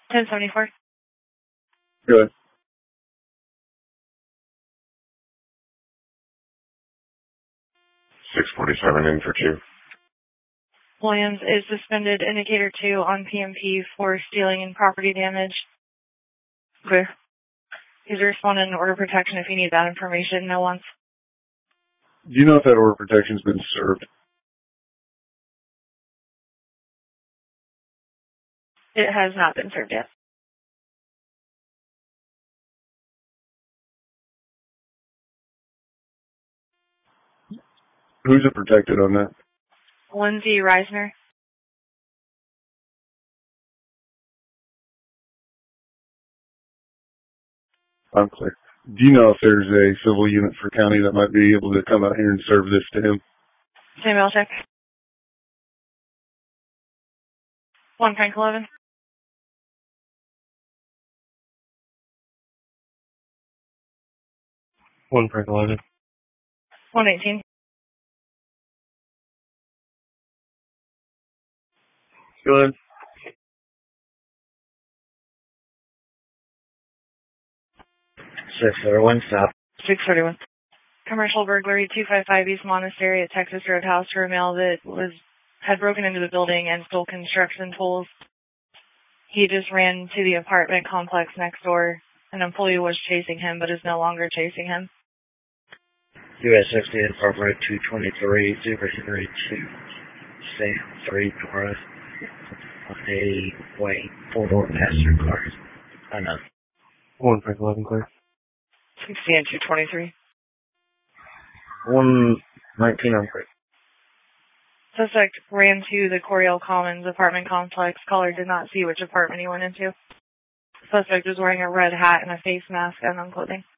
1074. Good. 647 in for 2. Williams is suspended indicator 2 on PMP for stealing and property damage. Clear. He's responding to order protection if you need that information. No one's. Do you know if that order of protection's been served? It has not been served yet. Who's it protected on that? Lindsay Reisner. I'm clear. Do you know if there's a civil unit for county that might be able to come out here and serve this to him? Samuel check. 1 Frank 11. 1 Frank 11. 118. Good. 631, stop. 631. Commercial burglary 255 East Monastery at Texas Roadhouse for a male that had broken into the building and stole construction tools. He just ran to the apartment complex next door. An employee was chasing him, but is no longer chasing him. US 60 Incorporated 223 032. Stay 3 Taurus. On a white 4-door passenger car. Unknown. 1 Frank 11, clear. 60 and 223. 119 on clear. Suspect ran to the Coryell Commons apartment complex. Caller did not see which apartment he went into. Suspect was wearing a red hat and a face mask and unknown clothing.